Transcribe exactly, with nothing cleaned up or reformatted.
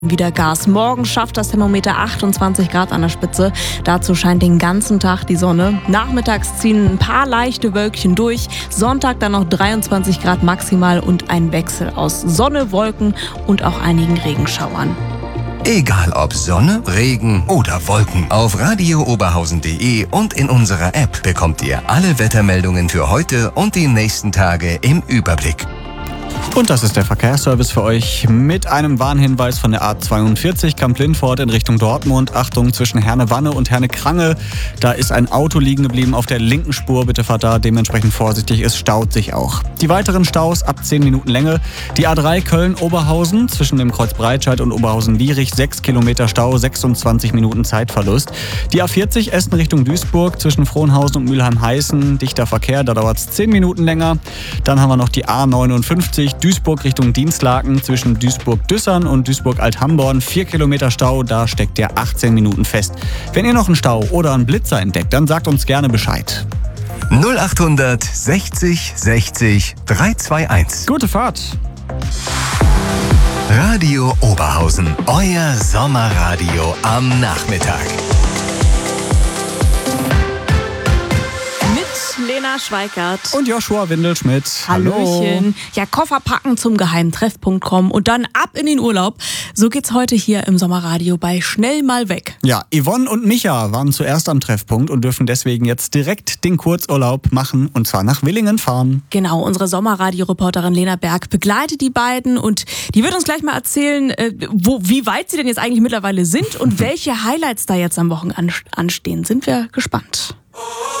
Wieder Gas. Morgen schafft das Thermometer achtundzwanzig Grad an der Spitze. Dazu scheint den ganzen Tag die Sonne. Nachmittags ziehen ein paar leichte Wölkchen durch. Sonntag dann noch dreiundzwanzig Grad maximal und ein Wechsel aus Sonne, Wolken und auch einigen Regenschauern. Egal ob Sonne, Regen oder Wolken, auf radio oberhausen punkt de und in unserer App bekommt ihr alle Wettermeldungen für heute und die nächsten Tage im Überblick. Und das ist der Verkehrsservice für euch mit einem Warnhinweis von der A zweiundvierzig Kamp-Lintfort in Richtung Dortmund. Achtung, zwischen Herne-Wanne und Herne-Krange. Da ist ein Auto liegen geblieben auf der linken Spur. Bitte fahrt da dementsprechend vorsichtig. Es staut sich auch. Die weiteren Staus ab zehn Minuten Länge. Die A drei Köln-Oberhausen zwischen dem Kreuz Breitscheid und Oberhausen-Wierich. sechs Kilometer Stau, sechsundzwanzig Minuten Zeitverlust. Die A vierzig Essen Richtung Duisburg zwischen Frohnhausen und Mülheim-Heißen. Dichter Verkehr, da dauert es zehn Minuten länger. Dann haben wir noch die A neunundfünfzig Duisburg Richtung Dienstlaken zwischen Duisburg-Düssern und Duisburg-Alt-Hamborn. vier Kilometer Stau, da steckt der achtzehn Minuten fest. Wenn ihr noch einen Stau oder einen Blitzer entdeckt, dann sagt uns gerne Bescheid. null achthundert sechzig sechzig dreihunderteinundzwanzig. Gute Fahrt! Radio Oberhausen, euer Sommerradio am Nachmittag. Lena Schweikert. Und Joshua Windelschmidt. Hallöchen. Ja, Koffer packen, zum geheimen Treffpunkt kommen und dann ab in den Urlaub. So geht's heute hier im Sommerradio bei Schnell mal weg. Ja, Yvonne und Micha waren zuerst am Treffpunkt und dürfen deswegen jetzt direkt den Kurzurlaub machen und zwar nach Willingen fahren. Genau, unsere Sommerradio-Reporterin Lena Berg begleitet die beiden und die wird uns gleich mal erzählen, wo, wie weit sie denn jetzt eigentlich mittlerweile sind und welche Highlights da jetzt am Wochenende anstehen. Sind wir gespannt.